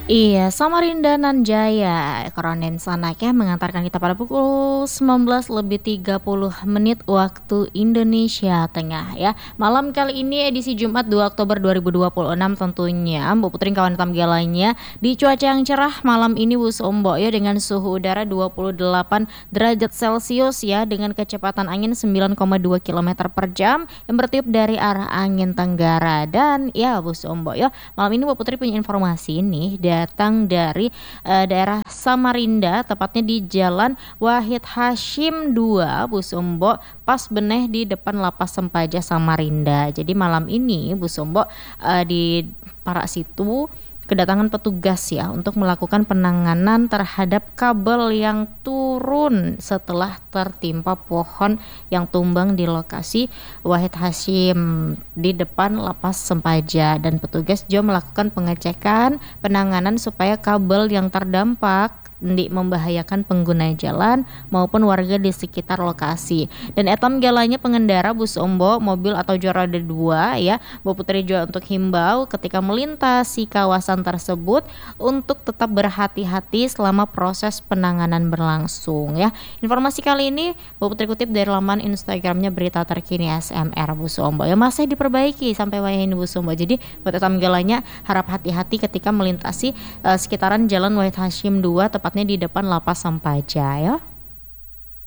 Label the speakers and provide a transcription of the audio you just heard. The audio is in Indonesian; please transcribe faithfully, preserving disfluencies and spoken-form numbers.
Speaker 1: Iya, Samarinda Nanjaya, Kronen Sanakya mengantarkan kita pada pukul sembilan belas lebih tiga puluh menit waktu Indonesia Tengah ya. Malam kali ini edisi Jumat dua Oktober dua ribu dua puluh enam tentunya Mbok Putri kawan tamga lainnya di cuaca yang cerah malam ini Bu Sombo ya dengan suhu udara dua puluh delapan derajat Celcius ya dengan kecepatan angin sembilan koma dua kilometer per jam yang bertiup dari arah angin tenggara dan ya Bu Sombo ya. Malam ini Mbok Putri punya informasi nih datang dari uh, daerah Samarinda tepatnya di Jalan Wahid Hasyim dua Bu Sombo pas beneh di depan Lapas Sempaja Samarinda. Jadi malam ini Bu Sombo uh, di Parak Situ kedatangan petugas ya untuk melakukan penanganan terhadap kabel yang turun setelah tertimpa pohon yang tumbang di lokasi Wahid Hasyim di depan Lapas Sempaja dan petugas juga melakukan pengecekan penanganan supaya kabel yang terdampak tidak membahayakan pengguna jalan maupun warga di sekitar lokasi. Dan etam galanya pengendara bus ombo, mobil atau roda dua ya, Bu Putri juga untuk himbau ketika melintasi kawasan tersebut untuk tetap berhati-hati selama proses penanganan berlangsung ya. Informasi kali ini Bu Putri kutip dari laman Instagramnya Berita Terkini S M R Bus Ombo ya, masih diperbaiki sampai wayah ini Bus Ombo. Jadi buat etam galanya harap hati-hati ketika melintasi uh, sekitaran Jalan Wahid Hasyim dua tepatnya di depan Lapas Sempaja ya.